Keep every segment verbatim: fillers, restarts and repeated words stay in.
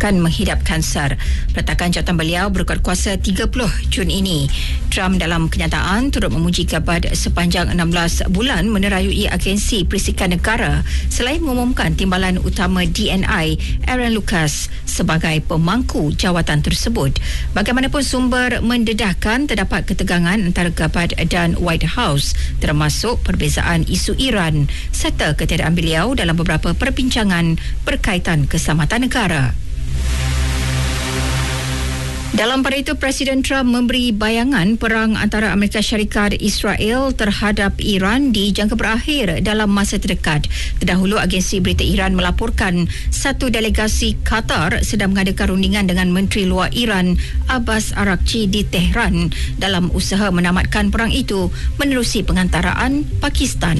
akan menghidap kanser. Peletakan jawatan beliau berkuat kuasa tiga puluh Jun ini. Trump dalam kenyataan turut memuji Gabbard sepanjang enam belas bulan menerayui agensi perisikan negara selain mengumumkan timbalan utama D N I Aaron Lucas sebagai pemangku jawatan tersebut. Bagaimanapun sumber mendedahkan terdapat ketegangan antara Gabbard dan White House termasuk perbezaan isu Iran serta ketiadaan beliau dalam beberapa perbincangan berkaitan keselamatan negara. Dalam pada itu, Presiden Trump memberi bayangan perang antara Amerika Syarikat Israel terhadap Iran di jangka berakhir dalam masa terdekat. Terdahulu, agensi berita Iran melaporkan satu delegasi Qatar sedang mengadakan rundingan dengan Menteri Luar Iran Abbas Araghchi di Tehran dalam usaha menamatkan perang itu menerusi pengantaraan Pakistan.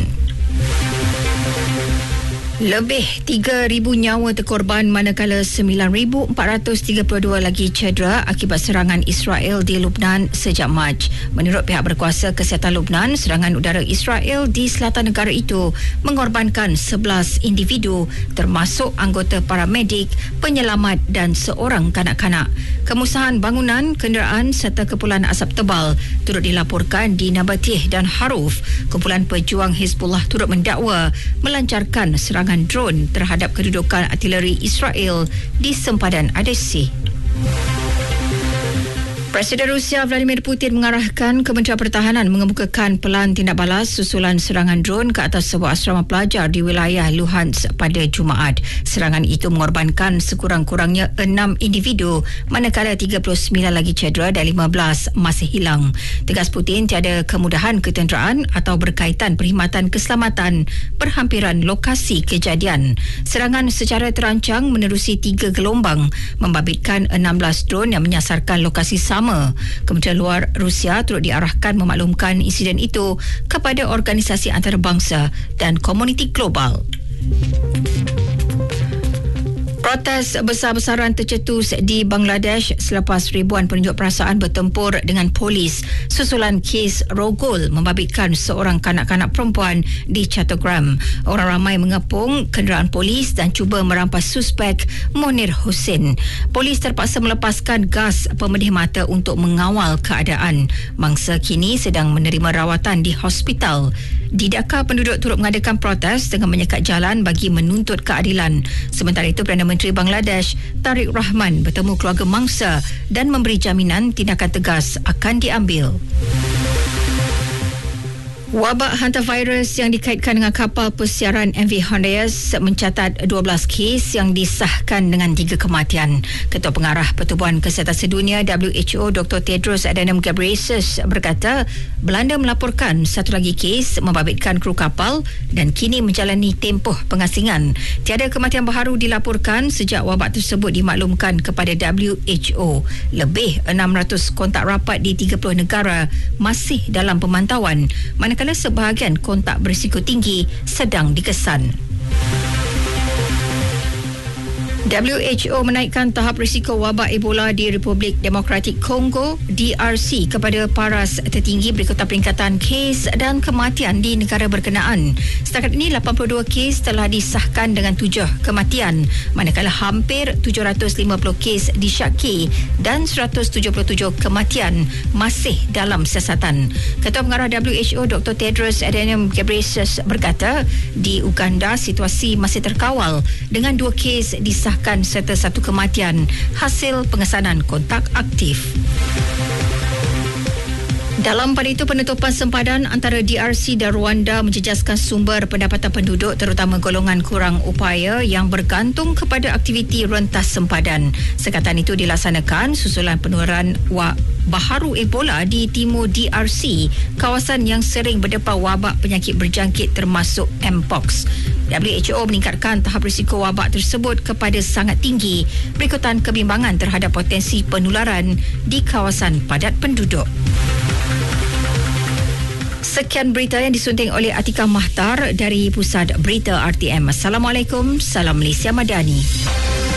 Lebih tiga ribu nyawa terkorban manakala sembilan ribu empat ratus tiga puluh dua lagi cedera akibat serangan Israel di Lubnan sejak Mac. Menurut pihak berkuasa kesihatan Lubnan, serangan udara Israel di selatan negara itu mengorbankan sebelas individu termasuk anggota paramedik, penyelamat dan seorang kanak-kanak. Kemusnahan bangunan, kenderaan serta kepulan asap tebal turut dilaporkan di Nabatih dan Haruf. Kumpulan pejuang Hizbullah turut mendakwa melancarkan serangan drone terhadap kedudukan artileri Israel di sempadan Adesi. Presiden Rusia Vladimir Putin mengarahkan Kementerian Pertahanan mengemukakan pelan tindak balas susulan serangan drone ke atas sebuah asrama pelajar di wilayah Luhansk pada Jumaat. Serangan itu mengorbankan sekurang-kurangnya enam individu manakala tiga puluh sembilan lagi cedera dan lima belas masih hilang. Tegas Putin tiada kemudahan ketenteraan atau berkaitan perkhidmatan keselamatan berhampiran lokasi kejadian. Serangan secara terancang menerusi tiga gelombang membabitkan enam belas drone yang menyasarkan lokasi sama. Kementerian Luar Rusia turut diarahkan memaklumkan insiden itu kepada organisasi antarabangsa dan komuniti global. Protes besar-besaran tercetus di Bangladesh selepas ribuan penunjuk perasaan bertempur dengan polis susulan kes rogol membabitkan seorang kanak-kanak perempuan di Chattogram. Orang ramai mengepung kenderaan polis dan cuba merampas suspek Monir Hussein. Polis terpaksa melepaskan gas pemedih mata untuk mengawal keadaan. Mangsa kini sedang menerima rawatan di hospital. Di Dhaka, penduduk turut mengadakan protes dengan menyekat jalan bagi menuntut keadilan. Sementara itu, Perdana Menteri Bangladesh Tariq Rahman bertemu keluarga mangsa dan memberi jaminan tindakan tegas akan diambil. Wabak hantavirus yang dikaitkan dengan kapal pesiaran M V Hondias mencatat dua belas kes yang disahkan dengan tiga kematian. Ketua Pengarah Pertubuhan Kesihatan Sedunia W H O Doktor Tedros Adhanom Ghebreyesus berkata Belanda melaporkan satu lagi kes membabitkan kru kapal dan kini menjalani tempoh pengasingan. Tiada kematian baharu dilaporkan sejak wabak tersebut dimaklumkan kepada W H O. Lebih enam ratus kontak rapat di tiga puluh negara masih dalam pemantauan, manakala sebahagian kontak berisiko tinggi sedang dikesan. W H O menaikkan tahap risiko wabak Ebola di Republik Demokratik Kongo D R C kepada paras tertinggi berikutan peningkatan kes dan kematian di negara berkenaan. Setakat ini lapan puluh dua kes telah disahkan dengan tujuh kematian, manakala hampir tujuh ratus lima puluh kes disyaki dan seratus tujuh puluh tujuh kematian masih dalam siasatan. Ketua Pengarah W H O Doktor Tedros Adhanom Ghebreyesus berkata di Uganda situasi masih terkawal dengan dua kes disahkan serta satu kematian hasil pengesanan kontak aktif. Dalam pada itu, penutupan sempadan antara D R C dan Rwanda menjejaskan sumber pendapatan penduduk terutama golongan kurang upaya yang bergantung kepada aktiviti rentas sempadan. Sekatan itu dilaksanakan susulan penularan wabak baharu Ebola di timur D R C, kawasan yang sering berdepan wabak penyakit berjangkit termasuk Mpox. W H O meningkatkan tahap risiko wabak tersebut kepada sangat tinggi berikutan kebimbangan terhadap potensi penularan di kawasan padat penduduk. Sekian berita yang disunting oleh Atikah Mahtar dari Pusat Berita R T M. Assalamualaikum, salam Malaysia Madani.